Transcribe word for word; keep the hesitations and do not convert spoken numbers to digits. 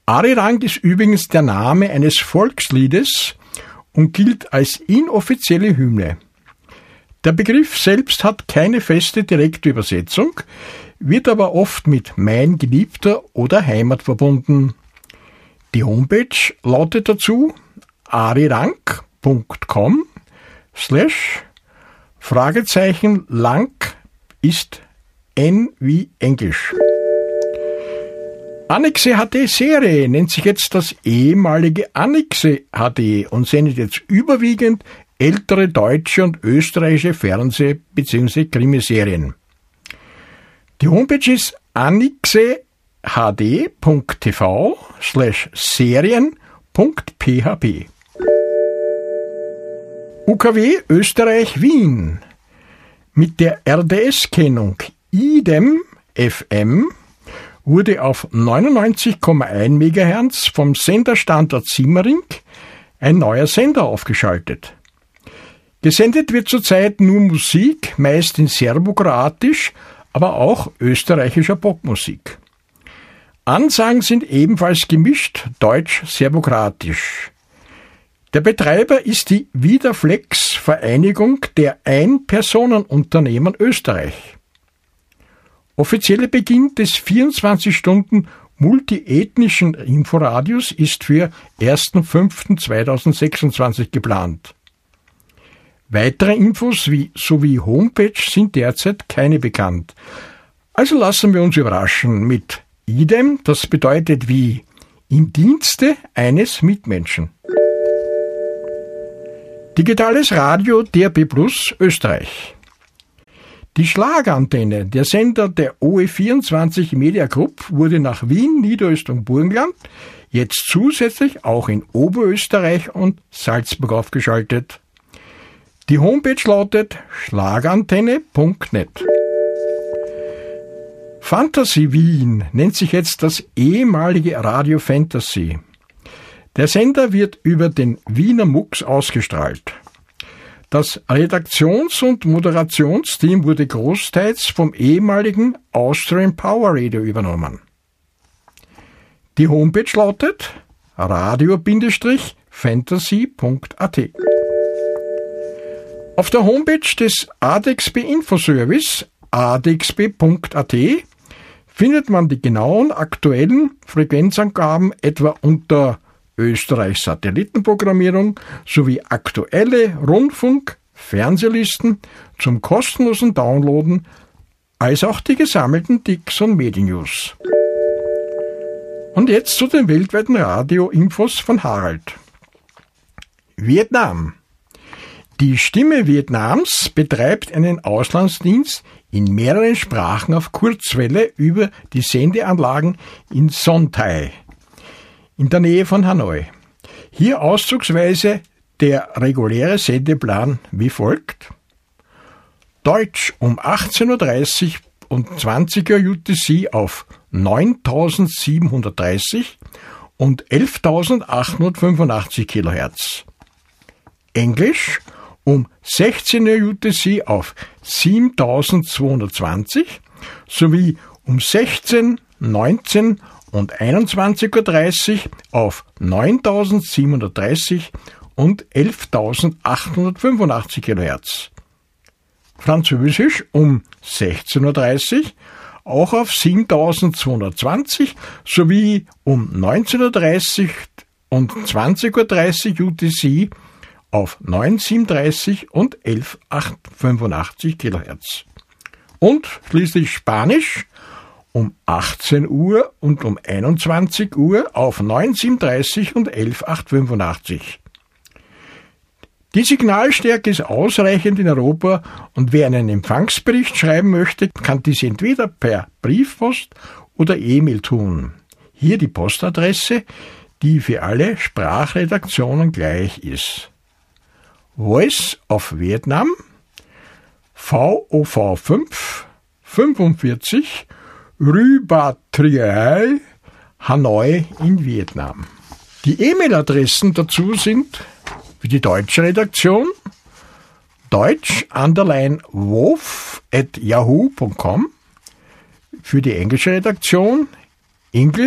Arirang ist übrigens der Name eines Volksliedes und gilt als inoffizielle Hymne. Der Begriff selbst hat keine feste direkte Übersetzung, wird aber oft mit Mein Geliebter oder Heimat verbunden. Die Homepage lautet dazu arirang punkt com slash Fragezeichen lang ist N wie Englisch. Anixe H D-Serie nennt sich jetzt das ehemalige Anixe H D und sendet jetzt überwiegend ältere deutsche und österreichische Fernseh- bzw. Krimiserien. Die Homepage ist anixe h d punkt t v slash serien punkt p h p. U K W Österreich Wien. Mit der R D S-Kennung I D E M F M wurde auf neunundneunzig Komma eins Megahertz vom Senderstandort Simmering ein neuer Sender aufgeschaltet. Gesendet wird zurzeit nur Musik, meist in Serbokroatisch, aber auch österreichischer Popmusik. Ansagen sind ebenfalls gemischt deutsch-serbokroatisch. Der Betreiber ist die Vidaflex Vereinigung der Ein-Personen-Unternehmen Österreich. Offizieller Beginn des vierundzwanzig Stunden multiethnischen Inforadios ist für erster fünfter zweitausendsechsundzwanzig geplant. Weitere Infos wie, sowie Homepage sind derzeit keine bekannt. Also lassen wir uns überraschen mit I D E M, das bedeutet wie im Dienste eines Mitmenschen. Digitales Radio D A B Plus Österreich. Die Schlagerantenne, der Sender der O E vierundzwanzig Media Group, wurde nach Wien, Niederösterreich und Burgenland jetzt zusätzlich auch in Oberösterreich und Salzburg aufgeschaltet. Die Homepage lautet schlagerantenne punkt net. Fantasy Wien nennt sich jetzt das ehemalige Radio Fantasy. Der Sender wird über den Wiener M U X ausgestrahlt. Das Redaktions- und Moderationsteam wurde großteils vom ehemaligen Austrian Power Radio übernommen. Die Homepage lautet radio Fantasy punkt a t. Auf der Homepage des A D X B Infoservice a d x b punkt a t findet man die genauen aktuellen Frequenzangaben etwa unter Österreichs Satellitenprogrammierung sowie aktuelle Rundfunk-, Fernsehlisten zum kostenlosen Downloaden, als auch die gesammelten Dixon Medien-News. Und jetzt zu den weltweiten Radio-Infos von Harald. Vietnam. Die Stimme Vietnams betreibt einen Auslandsdienst in mehreren Sprachen auf Kurzwelle über die Sendeanlagen in Son Tay, in der Nähe von Hanoi. Hier auszugsweise der reguläre Sendeplan wie folgt. Deutsch um achtzehn Uhr dreißig und zwanzig Uhr U T C auf neuntausendsiebenhundertdreißig und elftausendachthundertfünfundachtzig Kilohertz. Englisch um sechzehn Uhr U T C auf siebentausendzweihundertzwanzig sowie um sechzehn, neunzehn und einundzwanzig Uhr dreißig auf neuntausendsiebenhundertdreißig und elftausendachthundertfünfundachtzig Kilohertz. Französisch um sechzehn Uhr dreißig auch auf siebentausendzweihundertzwanzig sowie um neunzehn Uhr dreißig und zwanzig Uhr dreißig U T C auf neunhundertsiebenunddreißig und elftausendachthundertfünfundachtzig Kilohertz. Und schließlich Spanisch um achtzehn Uhr und um einundzwanzig Uhr auf neunhundertsiebenunddreißig und elftausendachthundertfünfundachtzig. Die Signalstärke ist ausreichend in Europa und wer einen Empfangsbericht schreiben möchte, kann dies entweder per Briefpost oder E-Mail tun. Hier die Postadresse, die für alle Sprachredaktionen gleich ist. Voice of Vietnam, V O V fünf, fünfundvierzig, Rue Ba Trier, Hanoi in Vietnam. Die E-Mail-Adressen dazu sind für die deutsche Redaktion deutsch underline wof at yahoo punkt com, für die englische Redaktion English